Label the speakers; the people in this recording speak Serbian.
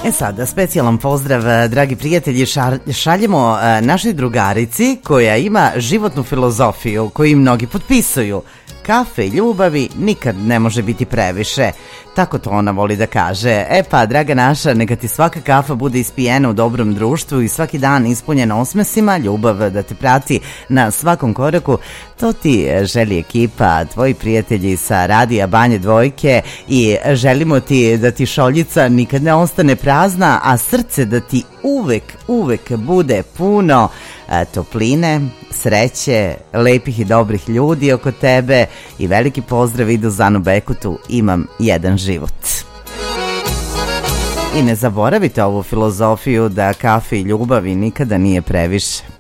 Speaker 1: Sada, specijalan pozdrav, dragi prijatelji, šaljemo našoj drugarici koja ima životnu filozofiju koju mnogi potpisuju. Kafe i ljubavi nikad ne može biti previše. Tako to ona voli da kaže. Pa, draga naša, neka ti svaka kafa bude ispijena u dobrom društvu i svaki dan ispunjena osmesima, ljubav da te prati na svakom koraku. To ti želi ekipa, tvoji prijatelji sa radija Banje Dvojke i želimo ti da ti šoljica nikad ne ostane prazna, a srce da ti uvek bude puno topline, sreće, lepih i dobrih ljudi oko tebe i veliki pozdrav idu Zanu Bekutu, imam jedan život. I ne zaboravite ovu filozofiju da kafe i ljubavi nikada nije previše.